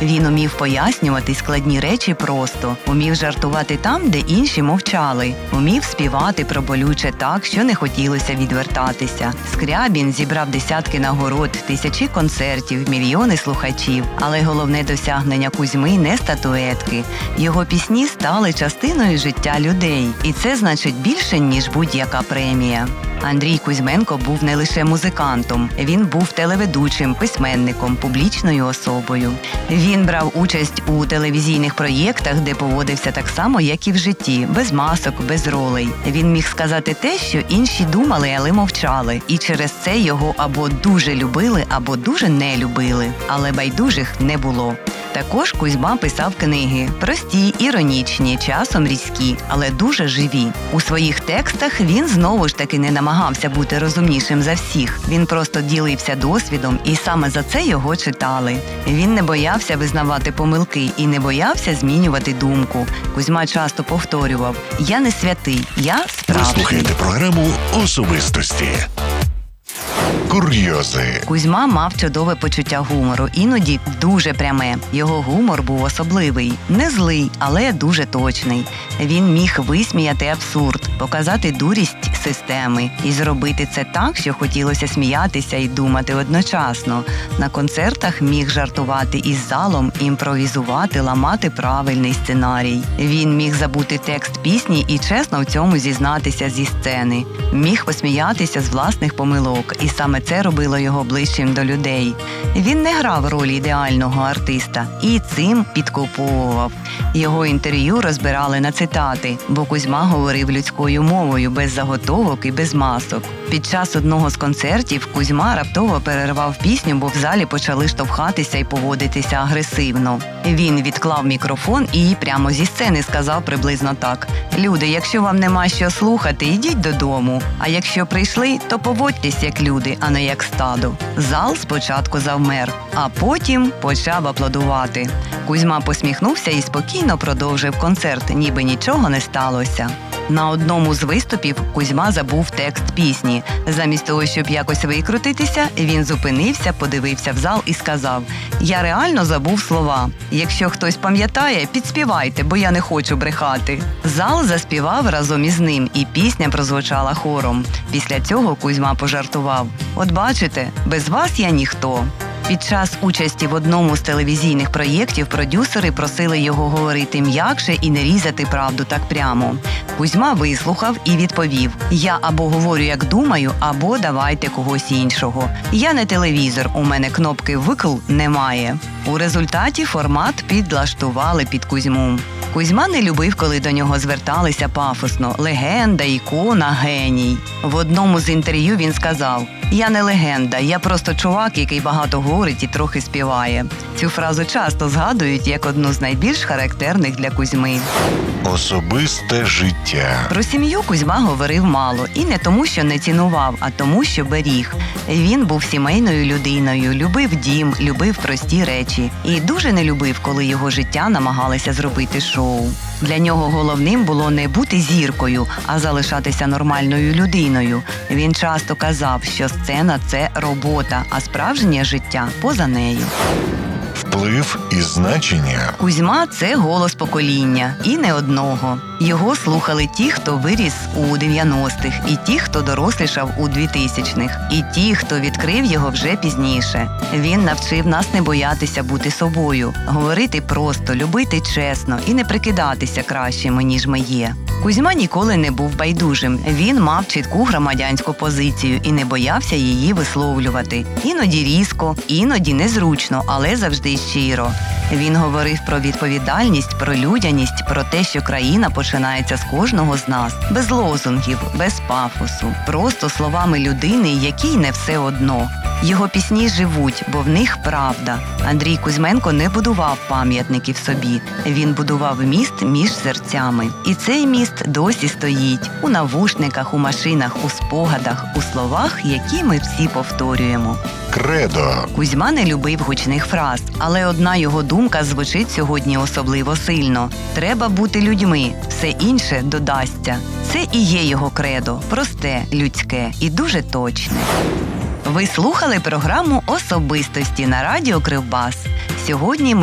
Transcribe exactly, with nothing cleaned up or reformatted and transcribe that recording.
Він умів пояснювати складні речі просто, умів жартувати там, де інші мовчали, умів співати про болюче так, що не хотілося відвертатися. Скрябін зібрав десятки нагород, тисячі концертів, мільйони слухачів. Але головне досягнення Кузьми – не статуетки. Його пісні стали частиною життя людей. І це значить більше, ніж будь-яка премія. Андрій Кузьменко був не лише музикантом. Він був телеведучим, письменником, публічною особою. Він брав участь у телевізійних проєктах, де поводився так само, як і в житті, без масок, без ролей. Він міг сказати те, що інші думали, але мовчали. І через це його або дуже любили, або дуже не любили. Але байдужих не було. Також Кузьма писав книги. Прості, іронічні, часом різкі, але дуже живі. У своїх текстах він знову ж таки не намагався бути розумнішим за всіх. Він просто ділився досвідом, і саме за це його читали. Він не боявся визнавати помилки і не боявся змінювати думку. Кузьма часто повторював: «Я не святий, я справжній». Ви слухаєте програму «Особистості». Курйози. Кузьма мав чудове почуття гумору, іноді дуже пряме. Його гумор був особливий. Не злий, але дуже точний. Він міг висміяти абсурд, показати дурість системи і зробити це так, що хотілося сміятися і думати одночасно. На концертах міг жартувати із залом, імпровізувати, ламати правильний сценарій. Він міг забути текст пісні і чесно в цьому зізнатися зі сцени. Міг посміятися з власних помилок, і саме це робило його ближчим до людей. Він не грав ролі ідеального артиста і цим підкуповував. Його інтерв'ю розбирали на цитати, бо Кузьма говорив людською мовою, без заготовок і без масок. Під час одного з концертів Кузьма раптово перервав пісню, бо в залі почали штовхатися і поводитися агресивно. Він відклав мікрофон і прямо зі сцени сказав приблизно так: «Люди, якщо вам нема що слухати, йдіть додому. А якщо прийшли, то поводьтесь як люди, а не як стадо». Зал спочатку завмер, а потім почав аплодувати. Кузьма посміхнувся і спокійно продовжив концерт, ніби нічого не сталося. На одному з виступів Кузьма забув текст пісні. Замість того, щоб якось викрутитися, він зупинився, подивився в зал і сказав: «Я реально забув слова. Якщо хтось пам'ятає, підспівайте, бо я не хочу брехати». Зал заспівав разом із ним, і пісня прозвучала хором. Після цього Кузьма пожартував: «От бачите, без вас я ніхто». Під час участі в одному з телевізійних проєктів продюсери просили його говорити м'якше і не різати правду так прямо. Кузьма вислухав і відповів: «Я або говорю, як думаю, або давайте когось іншого. Я не телевізор, у мене кнопки «викл» немає». У результаті формат підлаштували під Кузьму. Кузьма не любив, коли до нього зверталися пафосно: легенда, ікона, геній. В одному з інтерв'ю він сказав: «Я не легенда, я просто чувак, який багато говорить і трохи співає». Цю фразу часто згадують як одну з найбільш характерних для Кузьми. Особисте життя. Про сім'ю Кузьма говорив мало. І не тому, що не цінував, а тому, що беріг. Він був сімейною людиною, любив дім, любив прості речі. І дуже не любив, коли його життя намагалися зробити шоу. Для нього головним було не бути зіркою, а залишатися нормальною людиною. Він часто казав, що сцена – це робота, а справжнє життя – поза нею. Вплив і значення. Кузьма – це голос покоління. І не одного. Його слухали ті, хто виріс у дев'яностих, і ті, хто дорослішав у двотисячних, і ті, хто відкрив його вже пізніше. Він навчив нас не боятися бути собою, говорити просто, любити чесно і не прикидатися кращими, ніж ми є. Кузьма ніколи не був байдужим. Він мав чітку громадянську позицію і не боявся її висловлювати. Іноді різко, іноді незручно, але завжди щиро. Він говорив про відповідальність, про людяність, про те, що країна починається з кожного з нас. Без лозунгів, без пафосу. Просто словами людини, якій не все одно. Його пісні живуть, бо в них правда. Андрій Кузьменко не будував пам'ятників собі. Він будував міст між серцями. І цей міст досі стоїть. У навушниках, у машинах, у спогадах, у словах, які ми всі повторюємо. Кредо. Кузьма не любив гучних фраз, але одна його думка звучить сьогодні особливо сильно. Треба бути людьми, все інше додасться. Це і є його кредо. Просте, людське і дуже точне. Ви слухали програму «Особистості» на радіо Кривбас. Сьогодні ми